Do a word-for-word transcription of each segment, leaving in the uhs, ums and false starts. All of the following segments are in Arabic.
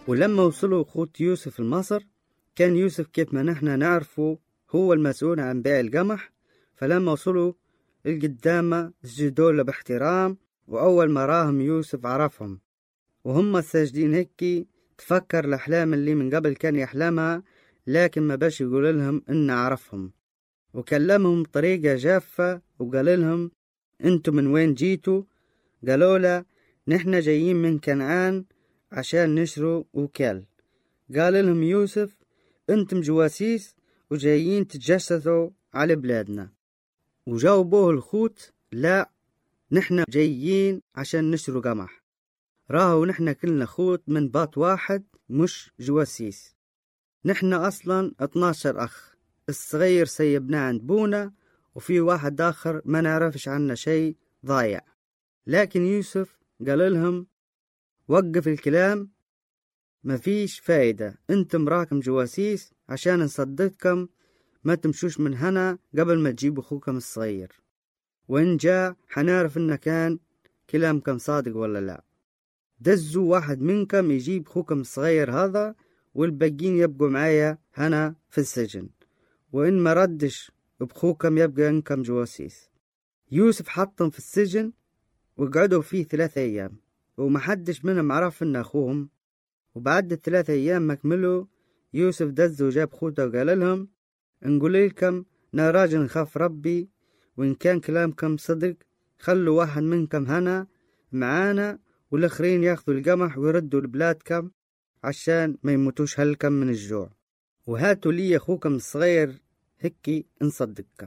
ولما وصلوا أخوت يوسف لمصر كان يوسف كيف ما نحن نعرفه هو المسؤول عن بيع القمح. فلما وصلوا القدامى سجدوا له باحترام، وأول ما راهم يوسف عرفهم وهم ساجدين هيك تفكر الأحلام اللي من قبل كان يحلمها، لكن ما باش يقول لهم إن عرفهم، وكلمهم بطريقة جافة وقال لهم انتم من وين جيتوا؟ قالوا له نحن جايين من كنعان عشان نشروا وكال. قال لهم يوسف انتم جواسيس وجايين تتجسسوا على بلادنا. وجاوبوه الخوت لا، نحن جايين عشان نشروا قمح، راهو نحن كلنا خوت من بات واحد مش جواسيس. نحن اصلا اتناشر اخ، الصغير سيبناه عند بونا وفي واحد آخر ما نعرفش عنه شيء ضايع. لكن يوسف قال لهم وقف الكلام، ما فيش فايدة، انتم راكم جواسيس عشان نصدقكم، ما تمشوش من هنا قبل ما تجيبوا أخوكم الصغير، وإن جاء حنعرف إن كان كلامكم صادق ولا لا. دزوا واحد منكم يجيب أخوكم الصغير هذا، والباقين يبقوا معايا هنا في السجن، وإن ما ردش بخوكم يبقى انكم جواسيس. يوسف حطهم في السجن وقعدوا فيه ثلاثة أيام، ومحدش منهم عرف إن أخوهم. وبعد الثلاثة أيام مكملوا يوسف دز وجاب خوته وقال لهم نقول لكم نراجع نخاف ربي، وإن كان كلامكم صدق خلوا واحد منكم هنا معانا والآخرين ياخذوا القمح ويردوا لبلادكم عشان ما يموتوش هلكم من الجوع، وهاتوا لي أخوكم الصغير هكي نصدقكم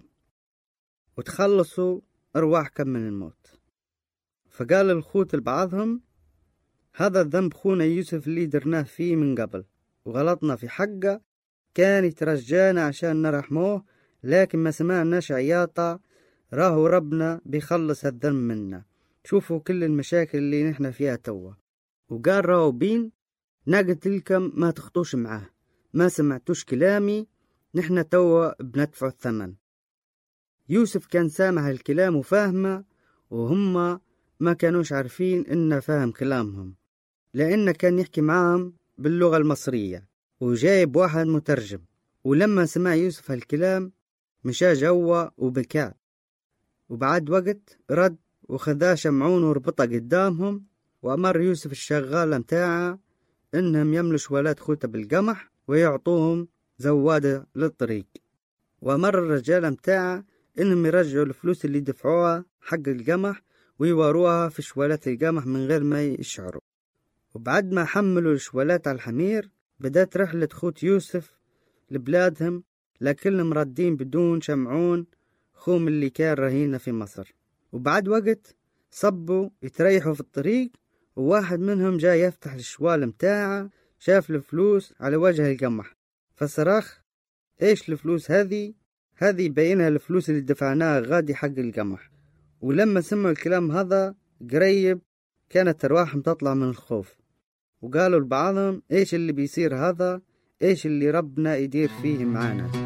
وتخلصوا أرواحكم من الموت. فقال الخوت لبعضهم هذا الذنب خونا يوسف اللي درناه فيه من قبل وغلطنا في حقه، كان يترجانا عشان نرحموه، لكن ما سمعناش عياطة، راهو ربنا بيخلص الذنب منا. شوفوا كل المشاكل اللي نحن فيها توا. وقال راهو بين ناقت لكم ما تخطوش معاه، ما سمعتوش كلامي، نحن توا بندفع الثمن. يوسف كان سامع الكلام وفاهمه، وهم ما كانوش عارفين إنه فاهم كلامهم، لأنه كان يحكي معهم باللغة المصرية وجايب واحد مترجم. ولما سمع يوسف الكلام مشى جوا وبكى، وبعد وقت رد وخذا شمعون وربطه قدامهم، وأمر يوسف الشغالة متاعه إنهم يملوا شوالات خوته بالقمح ويعطوهم زوادة للطريق، وأمر الرجال متاعه إنهم يرجعوا الفلوس اللي دفعوها حق القمح ويواروها في شوالات القمح من غير ما يشعروا. وبعد ما حملوا الشوالات على الحمير بدأت رحلة خوت يوسف لبلادهم، لكنهم ردين بدون شمعون خوم اللي كان رهينة في مصر. وبعد وقت صبوا يتريحوا في الطريق، وواحد منهم جاء يفتح الشوال متاعه، شاف الفلوس على وجه القمح فصرخ ايش الفلوس هذه؟ هذه بينها الفلوس اللي دفعناها غادي حق القمح. ولما سمعوا الكلام هذا قريب كانت أرواحهم تطلع من الخوف، وقالوا لبعضهم ايش اللي بيصير هذا، ايش اللي ربنا يدير فيه معانا.